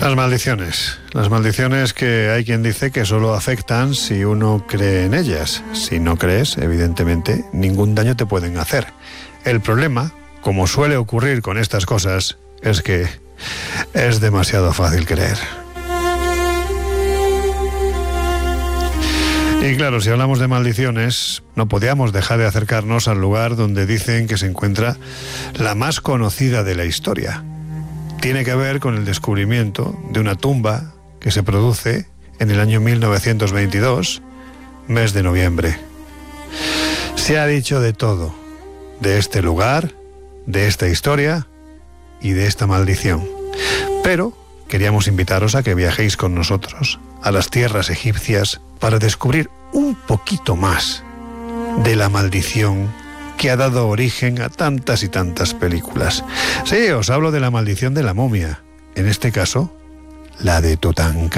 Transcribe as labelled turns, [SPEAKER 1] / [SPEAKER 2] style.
[SPEAKER 1] Las maldiciones que hay quien dice que solo afectan si uno cree en ellas. Si no crees, evidentemente, ningún daño te pueden hacer. El problema, como suele ocurrir con estas cosas, es que es demasiado fácil creer. Y claro, si hablamos de maldiciones, no podíamos dejar de acercarnos al lugar donde dicen que se encuentra la más conocida de la historia. Tiene que ver con el descubrimiento de una tumba que se produce en el año 1922, mes de noviembre. Se ha dicho de todo, de este lugar, de esta historia y de esta maldición. Pero queríamos invitaros a que viajéis con nosotros a las tierras egipcias para descubrir un poquito más de la maldición que ha dado origen a tantas y tantas películas. Sí, os hablo de la maldición de la momia, en este caso, la de Tutankamón.